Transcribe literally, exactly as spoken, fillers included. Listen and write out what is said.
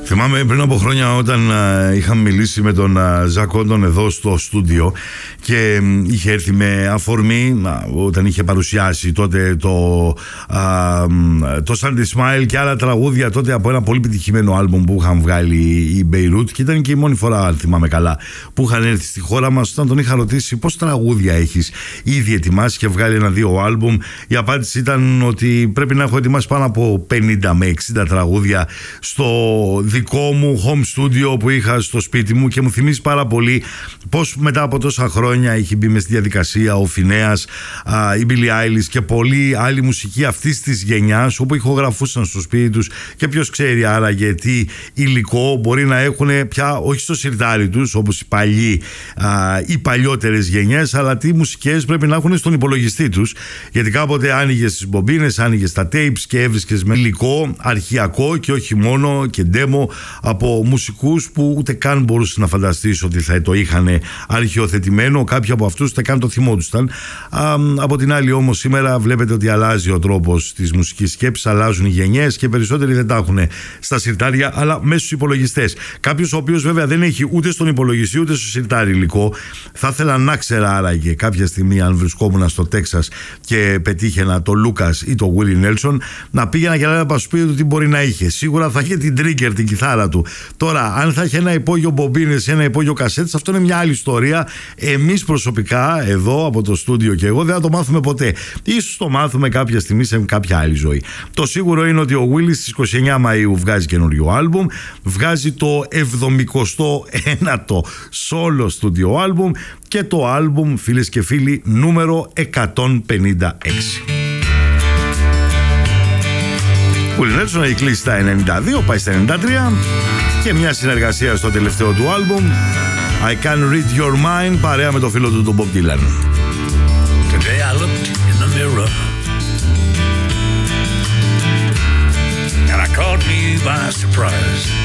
Θυμάμαι πριν από χρόνια όταν α, είχαμε μιλήσει με τον Ζακ Όντον εδώ στο στούντιο και μ, είχε έρθει με αφορμή α, όταν είχε παρουσιάσει τότε το, α, το Sunday Smile και άλλα τραγούδια τότε από ένα πολύ πετυχημένο άλμπουμ που είχαν βγάλει οι Beirut, και ήταν και η μόνη φορά, αν θυμάμαι καλά, που είχαν έρθει στη χώρα μας. Όταν τον είχα ρωτήσει πώς τραγούδια έχεις ήδη ετοιμάσει και βγάλει ένα-δύο άλμπουμ, η απάντηση ήταν ότι πρέπει να έχω ετοιμάσει πάνω από πενήντα με εξήντα τραγούδια στο δικό μου home studio που είχα στο σπίτι μου, και μου θυμίζει πάρα πολύ πως μετά από τόσα χρόνια έχει μπει μες στη διαδικασία ο Φινέας, α, η Billie Eilish και πολλοί άλλοι μουσικοί αυτής της γενιάς, όπου ηχογραφούσαν στο σπίτι τους, και ποιος ξέρει άραγε τι υλικό μπορεί να έχουν πια, όχι στο σιρτάρι τους όπως οι παλιοί, α, οι παλιότερες γενιές, αλλά τι μουσικές πρέπει να έχουν στον υπολογιστή τους, γιατί κάποτε άνοιγες τις μπομπίνες, άνοιγες τα tapes και έβρισκες με υλικό αρχιακό και όχι μόνο, και demo από μουσικούς που ούτε καν μπορούσες να φανταστείς ότι θα το είχαν αρχιοθετημένο. Κάποιοι από αυτούς ούτε καν το θυμόντουσαν. Α, από την άλλη όμως σήμερα βλέπετε ότι αλλάζει ο τρόπος της μουσικής σκέψης, αλλάζουν οι γενιές και περισσότεροι δεν τα έχουν στα σιρτάρια αλλά μέσα στους υπολογιστές. Κάποιος ο οποίος βέβαια δεν έχει ούτε στον υπολογιστή ούτε στο σιρτάρι υλικό, θα ήθελα να ξέρα άραγε κάποια στιγμή, αν βρισκόμουν στο Τέξας και πετύχαινα το Λούκας ή το Willie Nelson, να πήγαινα και να σπίτι του τι μπορεί να είχε. Σίγουρα θα είχε την Trigger, την κιθάρα του. Τώρα, αν θα έχει ένα υπόγειο μπομπίνες, ένα υπόγειο κασέτες, αυτό είναι μια άλλη ιστορία. Εμείς προσωπικά, εδώ από το στούντιο και εγώ, δεν θα το μάθουμε ποτέ. Ίσως το μάθουμε κάποια στιγμή σε κάποια άλλη ζωή. Το σίγουρο είναι ότι ο Willie στις είκοσι εννέα Μαΐου βγάζει καινούριο άλμπουμ, βγάζει το εβδομηκοστό ένατο solo studio άλμπουμ, και το άλμπουμ, φίλες και φίλοι, νούμερο εκατόν πενήντα έξι. Willie Nelson έχει κλείσει τα ενενήντα δύο, πάει στα ενενήντα τρία, και μια συνεργασία στο τελευταίο του άλμπουμ, I Can Read Your Mind, παρέα με το φίλο του τον Bob Dylan. Today I looked in the mirror and I caught me by surprise.